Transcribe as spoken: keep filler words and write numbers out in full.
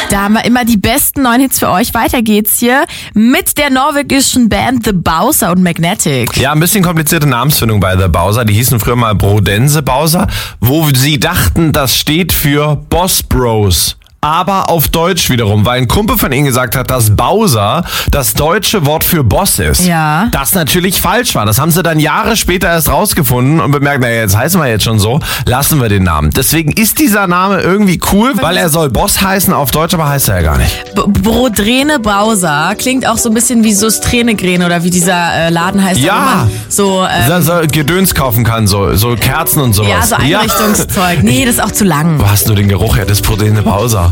Da haben wir immer die besten neuen Hits für euch. Weiter geht's hier mit der norwegischen Band The Bowser und Magnetic. Ja, ein bisschen komplizierte Namensfindung bei The Bowser. Die hießen früher mal Brodense Bowser, wo sie dachten, das steht für Boss Bros. Aber auf Deutsch wiederum, weil ein Kumpel von ihnen gesagt hat, dass Bowser das deutsche Wort für Boss ist. Ja. Das natürlich falsch war. Das haben sie dann Jahre später erst rausgefunden und bemerkt, naja, jetzt heißen wir jetzt schon so, lassen wir den Namen. Deswegen ist dieser Name irgendwie cool, weil er soll Boss heißen, auf Deutsch aber heißt er ja gar nicht. B- Brodrene Bowser klingt auch so ein bisschen wie so Strenegren oder wie dieser äh, Laden heißt. Ja. Wo man so, ähm, Dass er Gedöns kaufen kann, so, so Kerzen und sowas. ja, so Einrichtungszeug. Nee, das ist auch zu lang. Wo hast du den Geruch her? Das ist Brodrene Bowser.